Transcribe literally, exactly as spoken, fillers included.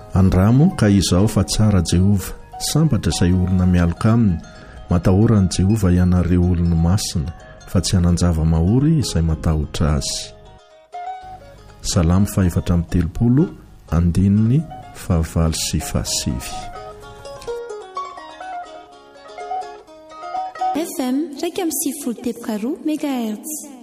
andramo ka izao fa tsara Jehova, sambatra izay olona mialoka aminy, matahorany Jehova ianareo olona masina fa tsy hanan-java-mahory izay matahotra azy. Salamo faefatra amby telopolo andininy fahavalo sy fahasivy. F M raika amby sivifolo teboka roa megahertz.